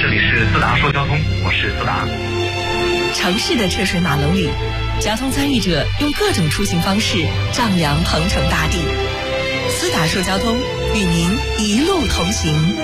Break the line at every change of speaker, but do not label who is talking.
这里是思达说交通，我是思达。
城市的车水马龙里，交通参与者用各种出行方式丈量鹏程大地。思达说交通，与您一路同行。